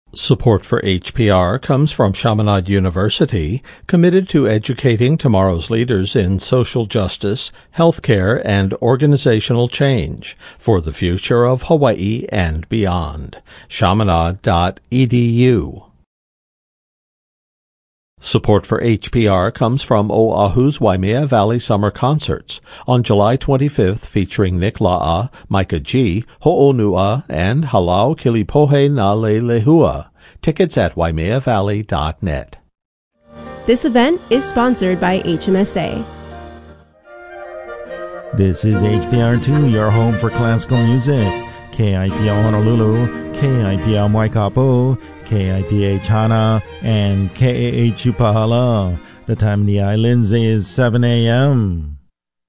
Support for HPR comes from Chaminade University, committed to educating tomorrow's leaders in social justice, healthcare, and organizational change for the future of Hawaii and beyond. Chaminade.edu. Support for HPR comes from Oahu's Waimea Valley Summer Concerts on July 25th, featuring Nick La'a, Micah G., Ho'onua, and Halau Kilipohe na Leilehua. Tickets at waimeavalley.net. This event is sponsored by HMSA. This is HPR2, your home for classical music. KIPL Honolulu, KIPL Waikapu, KIPH Hana, and KAH Upahala. The time in the islands is 7 a.m.